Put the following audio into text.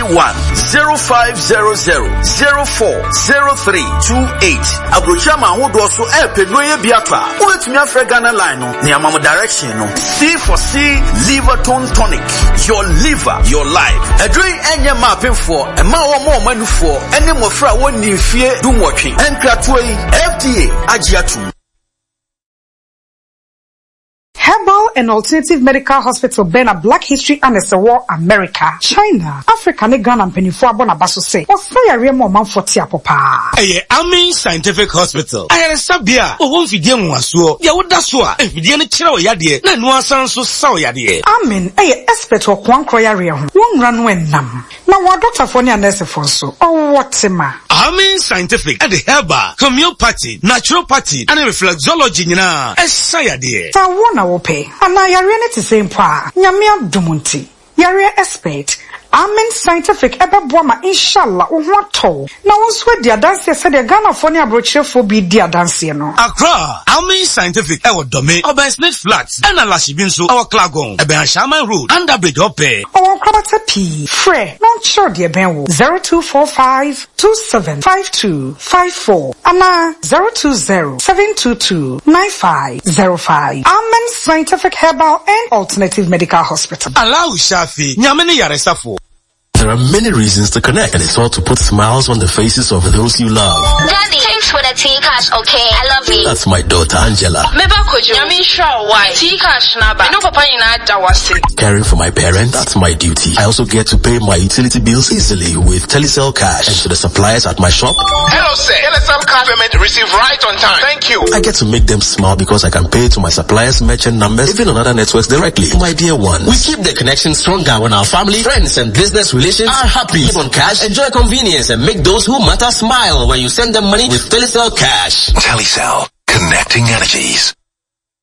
01-0500-040328. Abrochama Wodo so Pedroye Biafra. Wait me Afra Ghana line no. Niamamo direction no. C for C liver tone tonic. Your liver, your life. A drink enye mapping for a more manu for any more fra one ni fear do watching. And Kratway FDA Ajiatu. Herbal and Alternative Medical Hospital Bena Black History and War America, China, Africa ne Ghana penifo abona baso say. Osaya remo manfoti apopa. Amin Scientific Hospital. Ayere sabia o won fidie nwaso. Ya woda so a fidie ne kire o yade na no asan so saw yade. Amin expert o kwankro yare ho. Won ra no enam. Na wa doctor for ne nurse for so. O wotema. Amin Scientific and the herbal, homeopathy, naturopathy and reflexology nyina. Esa yade. Ta wona pay. And I are to same pa. Nyamia Dumunti. Yare expert. Amen Scientific Ebabwama inshallah uwato. Na wonswe dia dance said the Ghana phone abroche for be dia dance no. Accra, Amen Scientific ewo dome. Oben Smith Flats. And Alashibinso our Klagon. Eben Shaman Road. Underbridge Ope. Our Krabata P. Fre. Non sure dear Benwo. 0245-275254. Ana 020-722-9505. Amen Scientific Herbal and Alternative Medical Hospital. Allow Shafi. Nyamene Yaresafo. There are many reasons to connect, and it's all to put smiles on the faces of those you love. Daddy, thanks for the T-Cash, okay? I love you. That's my daughter, Angela. Caring for my parents, that's my duty. I also get to pay my utility bills easily with Telecel Cash and to the suppliers at my shop. Hello, sir. Telecel Cash payment received right on time. Thank you. I get to make them smile because I can pay to my suppliers' merchant numbers, even on other networks directly. My dear ones, we keep the connection stronger when our family, friends, and business relations are happy. Live on cash, enjoy convenience, and make those who matter smile when you send them money with Telecel Cash. Telecel, connecting energies.